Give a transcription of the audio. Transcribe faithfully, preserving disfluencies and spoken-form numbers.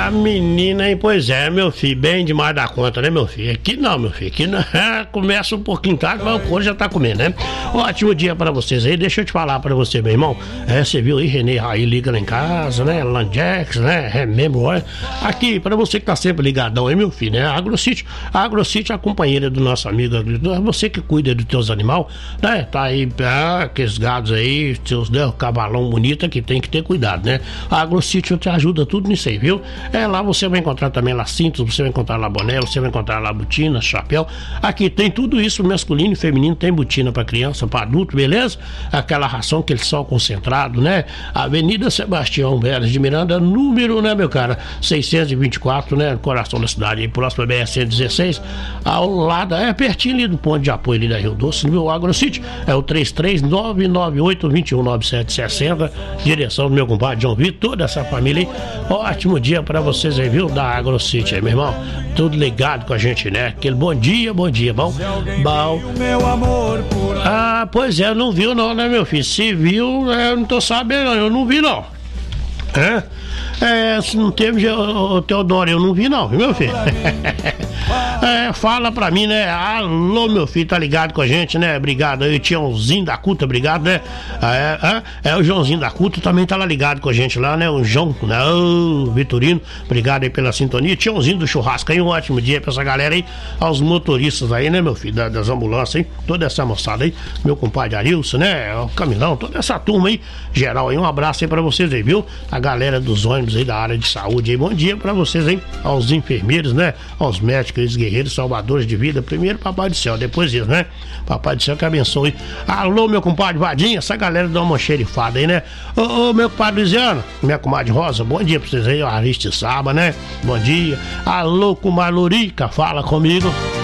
A menina, hein? Pois é, meu filho, bem demais da conta, né, meu filho? Aqui não, meu filho, aqui não, começa um pouquinho tarde, mas o couro já tá comendo, né? Ótimo dia pra vocês aí, deixa eu te falar pra você, meu irmão. É, você viu aí, Renê aí liga lá em casa, né? Landex, né? Remember, olha. Aqui, pra você que tá sempre ligadão aí, meu filho, né? AgroCity, a AgroCity é a companheira do nosso amigo agricultor, você que cuida dos teus animais, né? Tá aí, ah, aqueles gados aí, seus, né? Cavalão bonito que tem que ter cuidado, né? A AgroCity te ajuda tudo nisso aí, viu? É, lá você vai encontrar também lá cintos, você vai encontrar lá boné, você vai encontrar lá botina, chapéu. Aqui tem tudo isso, masculino e feminino, tem botina pra criança, pra adulto, beleza? Aquela ração, aquele sol concentrado, né? Avenida Sebastião Veras de Miranda, número, né, meu cara? seiscentos e vinte e quatro, né? Coração da cidade, aí próximo a B S cento e dezesseis, ao lado, é pertinho ali do ponto de apoio ali da Rio Doce, no meu AgroCity, é o três três nove nove oito dois um nove sete seis zero, direção do meu compadre João Vitor, toda essa família aí. Ótimo dia pra vocês aí, viu? Da AgroCity aí, meu irmão. Tudo ligado com a gente, né? Aquele bom dia, bom dia, bom? Bom. Ah, pois é, não viu não, né, meu filho? Se viu, eu não tô sabendo, eu não vi não. É? É, se não teve o Teodoro, eu não vi não, meu filho. É, fala pra mim, né? Alô, meu filho, tá ligado com a gente, né? Obrigado aí, Tiãozinho da Cuta, obrigado, né? É, é, é, o Joãozinho da Cuta também tá lá ligado com a gente lá, né? O João, né? O Vitorino, obrigado aí pela sintonia. Tiãozinho do Churrasco aí, um ótimo dia pra essa galera aí, aos motoristas aí, né, meu filho, da, das ambulâncias aí, toda essa moçada aí, meu compadre Arilson, né? O Camilão, toda essa turma aí, geral aí, um abraço aí pra vocês aí, viu? A galera dos ônibus aí da área de saúde aí, bom dia pra vocês aí, aos enfermeiros, né? Aos médicos, guerreiros, salvadores de vida, primeiro Papai do Céu, depois isso, né? Papai do Céu que abençoe. Alô, meu compadre Vadinho, essa galera dá uma xerifada aí, né? Ô, ô, meu compadre Luiziano, minha comadre Rosa, bom dia pra vocês aí, Ariste Saba, né? Bom dia. Alô, comadre Lurica, fala comigo.